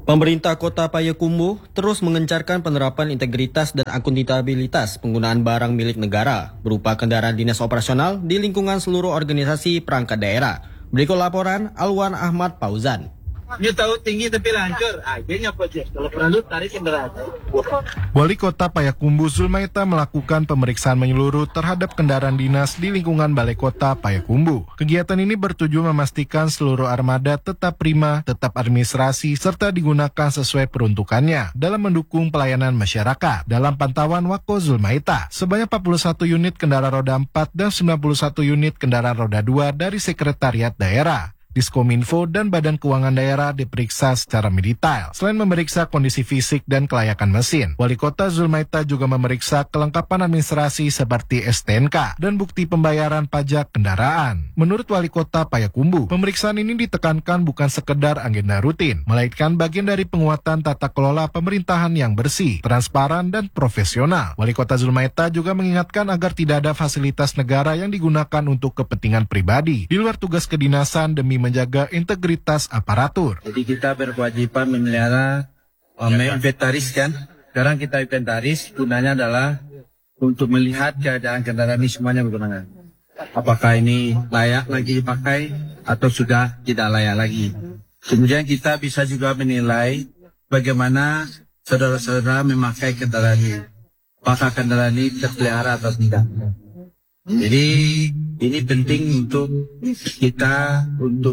Pemerintah Kota Payakumbuh terus mengencarkan penerapan integritas dan akuntabilitas penggunaan barang milik negara berupa kendaraan dinas operasional di lingkungan seluruh organisasi perangkat daerah. Berikut laporan Alwan Ahmad Fauzan. Dia tahu tinggi tapi hancur. Akhirnya project. Kalau perlu tarik kendaraan. Wali Kota Payakumbuh Zulmaita melakukan pemeriksaan menyeluruh terhadap kendaraan dinas di lingkungan Balai Kota Payakumbuh. Kegiatan ini bertujuan memastikan seluruh armada tetap prima, tetap administrasi, serta digunakan sesuai peruntukannya dalam mendukung pelayanan masyarakat. Dalam pantauan Wako Zulmaita, sebanyak 41 unit kendaraan roda 4 dan 91 unit kendaraan roda 2 dari Sekretariat Daerah, Diskominfo dan Badan Keuangan Daerah diperiksa secara mendetail. Selain memeriksa kondisi fisik dan kelayakan mesin, Wali Kota Zulmaita juga memeriksa kelengkapan administrasi seperti STNK dan bukti pembayaran pajak kendaraan. Menurut Wali Kota Payakumbuh, pemeriksaan ini ditekankan bukan sekedar agenda rutin, melainkan bagian dari penguatan tata kelola pemerintahan yang bersih, transparan, dan profesional. Wali Kota Zulmaita juga mengingatkan agar tidak ada fasilitas negara yang digunakan untuk kepentingan pribadi di luar tugas kedinasan demi menjaga integritas aparatur. Jadi kita berkewajiban memelihara, menginventariskan. Sekarang kita inventaris, gunanya adalah untuk melihat keadaan kendaraan ini semuanya bagaimana. Apakah ini layak lagi dipakai atau sudah tidak layak lagi. Kemudian kita bisa juga menilai bagaimana saudara-saudara memakai kendaraan ini. Apakah kendaraan ini terpelihara atau tidak. Jadi ini penting untuk kita untuk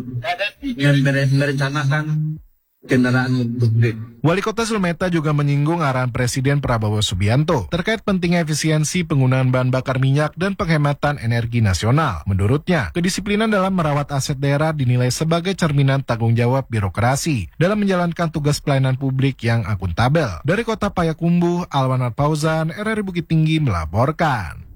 merencanakan kendaraan publik. Wali Kota Zulmaita juga menyinggung arahan Presiden Prabowo Subianto terkait pentingnya efisiensi penggunaan bahan bakar minyak dan penghematan energi nasional. Menurutnya, kedisiplinan dalam merawat aset daerah dinilai sebagai cerminan tanggung jawab birokrasi dalam menjalankan tugas pelayanan publik yang akuntabel. Dari Kota Payakumbuh, Alwan Ahmad Fauzan, RRI Bukit Tinggi melaporkan.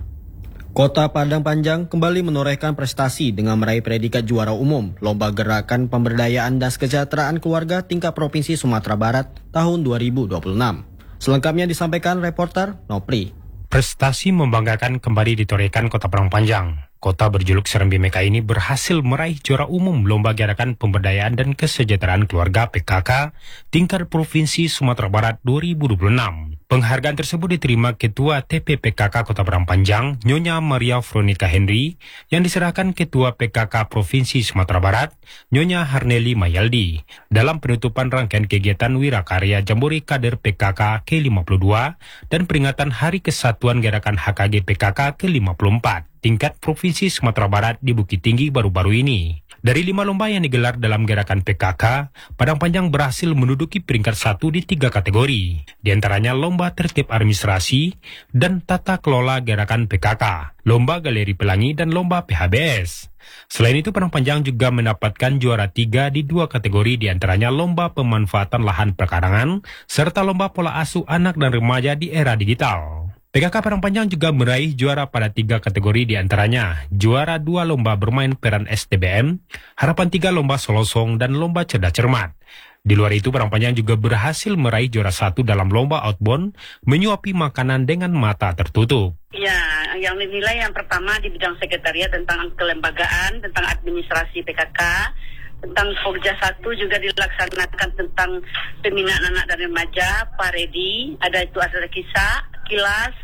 Kota Padang Panjang kembali menorehkan prestasi dengan meraih predikat juara umum Lomba Gerakan Pemberdayaan dan Kesejahteraan Keluarga tingkat Provinsi Sumatera Barat tahun 2026. Selengkapnya disampaikan reporter Nopri. Prestasi membanggakan kembali ditorehkan Kota Padang Panjang. Kota berjuluk Serambi Meka ini berhasil meraih juara umum Lomba Gerakan Pemberdayaan dan Kesejahteraan Keluarga PKK tingkat Provinsi Sumatera Barat 2026. Penghargaan tersebut diterima Ketua TPPKK Kota Padang Panjang, Nyonya Maria Veronica Henry, yang diserahkan Ketua PKK Provinsi Sumatera Barat, Nyonya Harneli Mayaldi, dalam penutupan rangkaian kegiatan Wirakarya Jambore Kader PKK ke-52 dan peringatan Hari Kesatuan Gerakan HKG PKK ke-54 tingkat Provinsi Sumatera Barat di Bukit Tinggi baru-baru ini. Dari 5 lomba yang digelar dalam gerakan PKK, Padang Panjang berhasil menduduki peringkat 1 di 3 kategori. Di antaranya lomba tertib administrasi dan tata kelola gerakan PKK, lomba galeri pelangi dan lomba PHBS. Selain itu, Padang Panjang juga mendapatkan juara 3 di 2 kategori, di antaranya lomba pemanfaatan lahan perkarangan serta lomba pola asuh anak dan remaja di era digital. PKK Padang Panjang juga meraih juara pada 3 kategori, di antaranya juara 2 lomba bermain peran STBM, harapan 3 lomba solosong, dan lomba cerdas cermat. Di luar itu, Padang Panjang juga berhasil meraih juara 1 dalam lomba outbound, menyuapi makanan dengan mata tertutup. Ya, yang dinilai yang pertama di bidang sekretariat tentang kelembagaan, tentang administrasi PKK, tentang Pokja 1 juga dilaksanakan tentang pembinaan anak dan remaja, Paredi, ada kisah, kilas,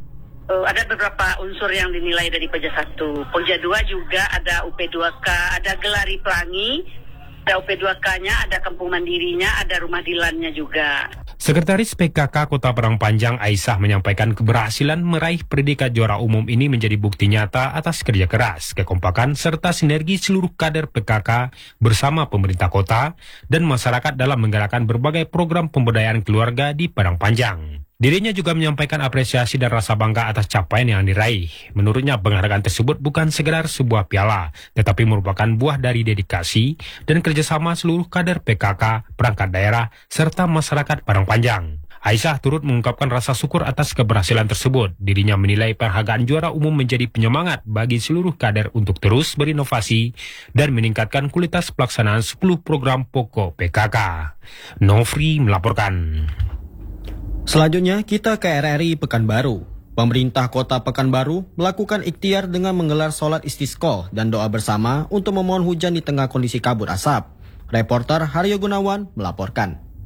ada beberapa unsur yang dinilai dari Pokja 1. Pokja 2 juga ada UP2K, ada gelari pelangi, ada UP2K-nya, ada kampung mandirinya, ada rumah dilannya juga. Sekretaris PKK Kota Padang Panjang Aisyah menyampaikan keberhasilan meraih predikat juara umum ini menjadi bukti nyata atas kerja keras, kekompakan, serta sinergi seluruh kader PKK bersama pemerintah kota dan masyarakat dalam menggerakkan berbagai program pemberdayaan keluarga di Padang Panjang. Dirinya juga menyampaikan apresiasi dan rasa bangga atas capaian yang diraih. Menurutnya, penghargaan tersebut bukan sekedar sebuah piala, tetapi merupakan buah dari dedikasi dan kerjasama seluruh kader PKK, perangkat daerah, serta masyarakat Padang Panjang. Aisyah turut mengungkapkan rasa syukur atas keberhasilan tersebut. Dirinya menilai penghargaan juara umum menjadi penyemangat bagi seluruh kader untuk terus berinovasi dan meningkatkan kualitas pelaksanaan 10 program pokok PKK. Nofri melaporkan. Selanjutnya kita ke RRI Pekanbaru. Pemerintah Kota Pekanbaru melakukan ikhtiar dengan menggelar sholat istisqa dan doa bersama untuk memohon hujan di tengah kondisi kabut asap. Reporter Haryo Gunawan melaporkan.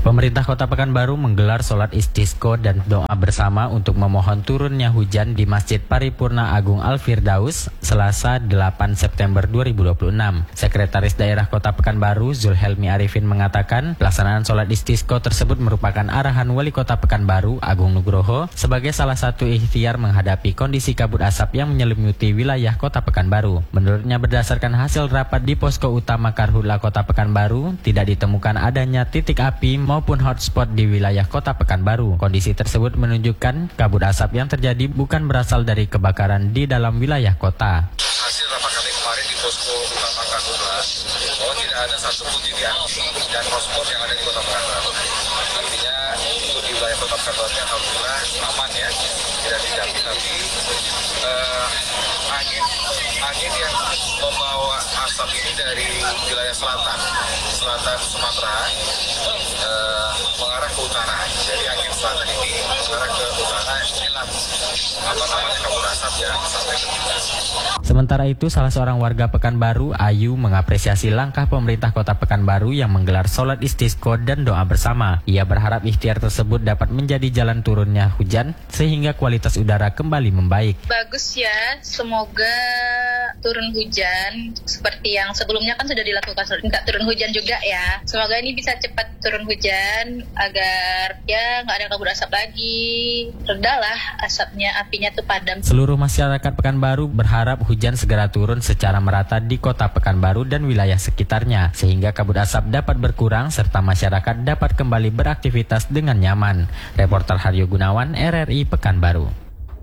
Pemerintah Kota Pekanbaru menggelar sholat istisqa dan doa bersama untuk memohon turunnya hujan di Masjid Paripurna Agung Al-Firdaus Selasa 8 September 2026. Sekretaris Daerah Kota Pekanbaru Zulhelmi Arifin mengatakan pelaksanaan sholat istisqa tersebut merupakan arahan Wali Kota Pekanbaru Agung Nugroho sebagai salah satu ikhtiar menghadapi kondisi kabut asap yang menyelimuti wilayah Kota Pekanbaru. Menurutnya berdasarkan hasil rapat di posko utama Karhutla Kota Pekanbaru tidak ditemukan adanya titik api maupun hotspot di wilayah Kota Pekanbaru. Kondisi tersebut menunjukkan kabut asap yang terjadi bukan berasal dari kebakaran di dalam wilayah kota. Hasil rapat kami kemarin di posko utama Karhutla bahwa tidak ada satupun titik api dan hotspot yang ada di Kota Pekanbaru. Artinya untuk di wilayah Kota Pekanbaru alhamdulillah aman ya, tidak dijamin. Tapi angin yang membawa asap ini dari wilayah selatan Sumatera mengarah ke utara. Jadi angin selatan ini mengarah ke utara, inilah kabut asap yang sampai ke kita. Sementara itu, salah seorang warga Pekanbaru, Ayu, mengapresiasi langkah pemerintah Kota Pekanbaru yang menggelar sholat istisqa dan doa bersama. Ia berharap ikhtiar tersebut dapat menjadi jalan turunnya hujan sehingga kualitas udara kembali membaik. Bagus ya, semoga turun hujan seperti yang sebelumnya kan sudah dilakukan, nggak turun hujan juga ya. Semoga ini bisa cepat turun hujan agar ya nggak ada kabut asap lagi, redalah asapnya, apinya tuh padam. Seluruh masyarakat Pekanbaru berharap hujan segera turun secara merata di Kota Pekanbaru dan wilayah sekitarnya sehingga kabut asap dapat berkurang serta masyarakat dapat kembali beraktivitas dengan nyaman. Reporter Haryo Gunawan, RRI Pekanbaru.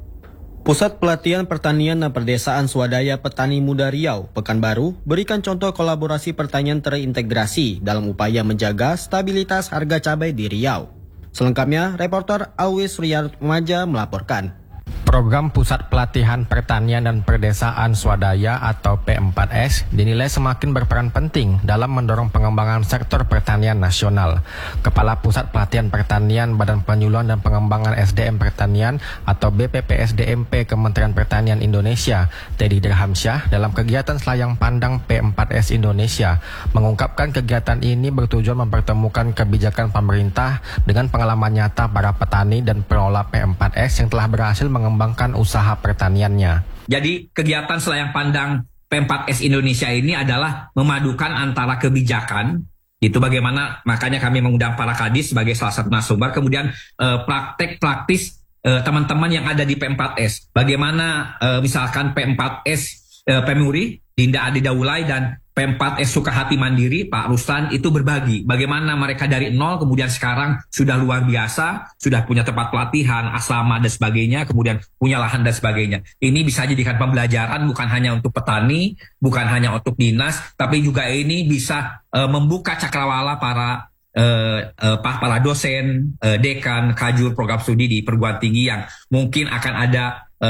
Pusat Pelatihan Pertanian dan Perdesaan Swadaya Petani Muda Riau, Pekanbaru, berikan contoh kolaborasi pertanian terintegrasi dalam upaya menjaga stabilitas harga cabai di Riau. Selengkapnya, reporter Alwis Riyadmaja melaporkan. Program Pusat Pelatihan Pertanian dan Perdesaan Swadaya atau P4S dinilai semakin berperan penting dalam mendorong pengembangan sektor pertanian nasional. Kepala Pusat Pelatihan Pertanian Badan Penyuluhan dan Pengembangan SDM Pertanian atau BPPSDMP Kementerian Pertanian Indonesia, Teddy Dirhamsyah, dalam kegiatan Selayang Pandang P4S Indonesia, mengungkapkan kegiatan ini bertujuan mempertemukan kebijakan pemerintah dengan pengalaman nyata para petani dan pengelola P4S yang telah berhasil mengembangkan usaha pertaniannya. Jadi kegiatan Selayang Pandang P4S Indonesia ini adalah memadukan antara kebijakan, itu bagaimana makanya kami mengundang para kadis sebagai salah satu narasumber, kemudian praktek-praktis teman-teman yang ada di P4S. Bagaimana misalkan P4S Pemuri, Dinda Adi Daulay dan P4S Sukahati Mandiri, Pak Ruslan itu berbagi bagaimana mereka dari nol kemudian sekarang sudah luar biasa, sudah punya tempat pelatihan, asrama dan sebagainya, kemudian punya lahan dan sebagainya. Ini bisa jadikan pembelajaran bukan hanya untuk petani, bukan hanya untuk dinas, tapi juga ini bisa membuka cakrawala para dosen, dekan, kajur program studi di perguruan tinggi yang mungkin akan ada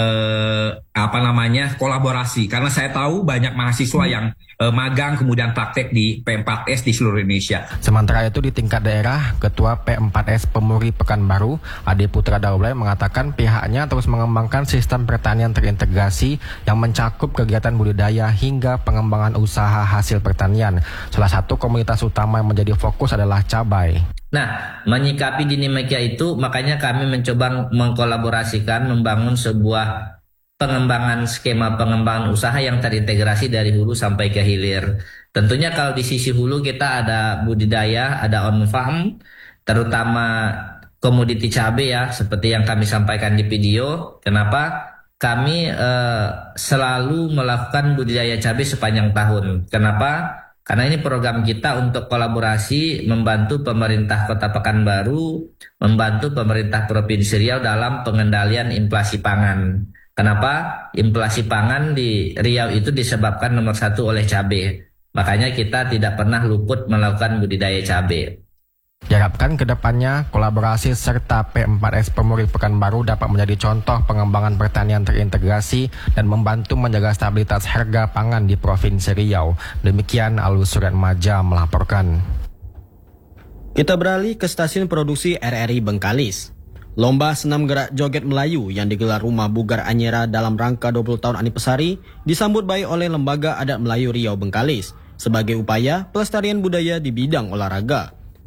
kolaborasi, karena saya tahu banyak mahasiswa yang magang kemudian praktek di P4S di seluruh Indonesia. Sementara itu di tingkat daerah, Ketua P4S Pemuri Pekanbaru, Ade Putra Daulay, mengatakan pihaknya terus mengembangkan sistem pertanian terintegrasi yang mencakup kegiatan budidaya hingga pengembangan usaha hasil pertanian. Salah satu komoditas utama yang menjadi fokus adalah cabai. Nah, menyikapi dinamika itu, makanya kami mencoba mengkolaborasikan, membangun sebuah pengembangan skema pengembangan usaha yang terintegrasi dari hulu sampai ke hilir. Tentunya kalau di sisi hulu kita ada budidaya, ada on farm, terutama komoditi cabai ya, seperti yang kami sampaikan di video. Kenapa? Kami selalu melakukan budidaya cabai sepanjang tahun. Kenapa? Karena ini program kita untuk kolaborasi membantu pemerintah Kota Pekanbaru, membantu pemerintah Provinsi Riau dalam pengendalian inflasi pangan. Kenapa? Inflasi pangan di Riau itu disebabkan nomor satu oleh cabai. Makanya kita tidak pernah luput melakukan budidaya cabai. Diharapkan ke depannya kolaborasi serta P4S Pemuri Pekanbaru dapat menjadi contoh pengembangan pertanian terintegrasi dan membantu menjaga stabilitas harga pangan di Provinsi Riau. Demikian Alus Riyadmaja melaporkan. Kita beralih ke stasiun produksi RRI Bengkalis. Lomba senam gerak joget Melayu yang digelar Rumah Bugar Anyera dalam rangka 20 tahun Anipesari disambut baik oleh Lembaga Adat Melayu Riau Bengkalis sebagai upaya pelestarian budaya di bidang olahraga.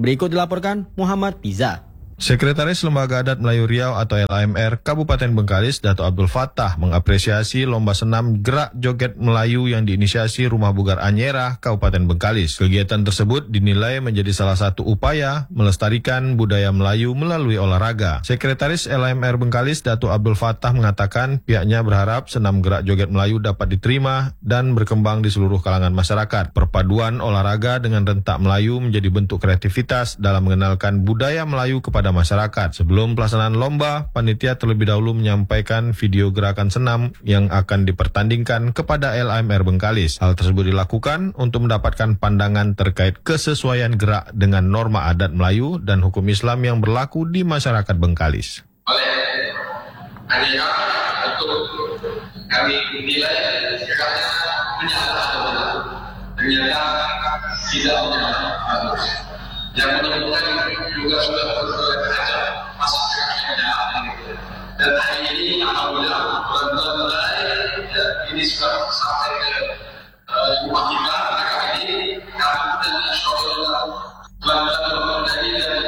Berikut dilaporkan Muhammad Piza. Sekretaris Lembaga Adat Melayu Riau atau LAMR Kabupaten Bengkalis, Dato' Abdul Fattah mengapresiasi lomba senam gerak joget Melayu yang diinisiasi Rumah Bugar Anyera, Kabupaten Bengkalis. Kegiatan tersebut dinilai menjadi salah satu upaya melestarikan budaya Melayu melalui olahraga. Sekretaris LAMR Bengkalis, Dato' Abdul Fattah mengatakan pihaknya berharap senam gerak joget Melayu dapat diterima dan berkembang di seluruh kalangan masyarakat. Perpaduan olahraga dengan rentak Melayu menjadi bentuk kreativitas dalam mengenalkan budaya Melayu kepada masyarakat. Sebelum pelaksanaan lomba, panitia terlebih dahulu menyampaikan video gerakan senam yang akan dipertandingkan kepada LAMR Bengkalis. Hal tersebut dilakukan untuk mendapatkan pandangan terkait kesesuaian gerak dengan norma adat Melayu dan hukum Islam yang berlaku di masyarakat Bengkalis. Oleh Anyera, untuk kami menilai geraknya menyatakan ternyata tidak menyatakan. Yang menemukan juga sudah berhasil masuk ke keadaan dan hari ini alhamdulillah mulai ini sudah sampai ke rumah kita. Maka ini kami dan insyaallah dari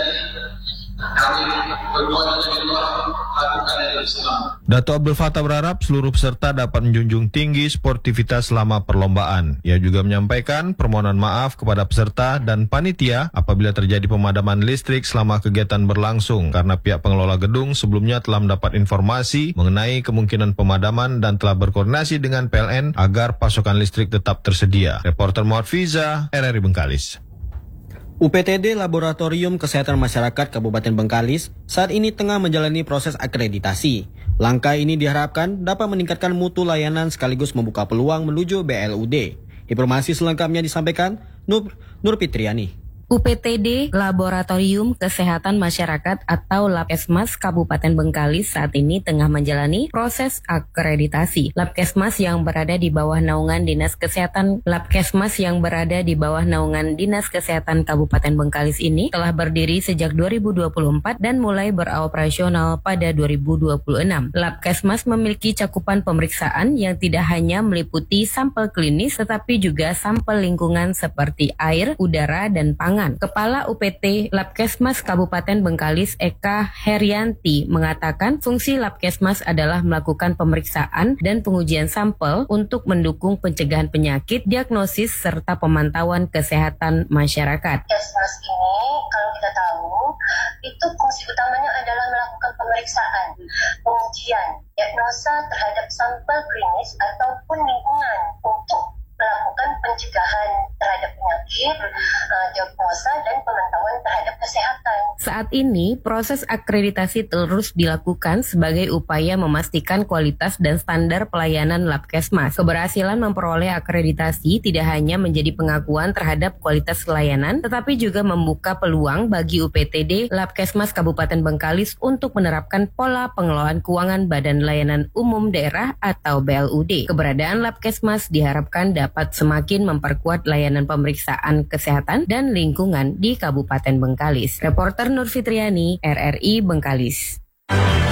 kami berdua lakukan Islam. Dato' Abdul Fattah berharap seluruh peserta dapat menjunjung tinggi sportivitas selama perlombaan. Ia juga menyampaikan permohonan maaf kepada peserta dan panitia apabila terjadi pemadaman listrik selama kegiatan berlangsung karena pihak pengelola gedung sebelumnya telah mendapat informasi mengenai kemungkinan pemadaman dan telah berkoordinasi dengan PLN agar pasokan listrik tetap tersedia. Reporter Muhammad Fiza, RRI Bengkalis. UPTD Laboratorium Kesehatan Masyarakat Kabupaten Bengkalis saat ini tengah menjalani proses akreditasi. Langkah ini diharapkan dapat meningkatkan mutu layanan sekaligus membuka peluang menuju BLUD. Informasi selengkapnya disampaikan Nur Fitriani. UPTD Laboratorium Kesehatan Masyarakat atau Labkesmas Kabupaten Bengkalis saat ini tengah menjalani proses akreditasi. Labkesmas yang berada di bawah naungan Dinas Kesehatan Dinas Kesehatan Kabupaten Bengkalis ini telah berdiri sejak 2024 dan mulai beroperasional pada 2026. Labkesmas memiliki cakupan pemeriksaan yang tidak hanya meliputi sampel klinis tetapi juga sampel lingkungan seperti air, udara, dan pangan. Kepala UPT Labkesmas Kabupaten Bengkalis Eka Herianti mengatakan fungsi Labkesmas adalah melakukan pemeriksaan dan pengujian sampel untuk mendukung pencegahan penyakit, diagnosis, serta pemantauan kesehatan masyarakat. Labkesmas ini kalau kita tahu itu fungsi utamanya adalah melakukan pemeriksaan, pengujian, diagnosa terhadap sampel klinis ataupun lingkungan untuk melakukan pencegahan terhadap penyakit, diagnosa dan pemantauan terhadap kesehatan. Saat ini, proses akreditasi terus dilakukan sebagai upaya memastikan kualitas dan standar pelayanan Labkesmas. Keberhasilan memperoleh akreditasi tidak hanya menjadi pengakuan terhadap kualitas layanan, tetapi juga membuka peluang bagi UPTD Labkesmas Kabupaten Bengkalis untuk menerapkan pola pengelolaan keuangan Badan Layanan Umum Daerah atau BLUD. Keberadaan Labkesmas diharapkan dapat semakin memperkuat layanan pemeriksaan kesehatan dan lingkungan di Kabupaten Bengkalis. Reporter Nur Fitriani, RRI Bengkalis.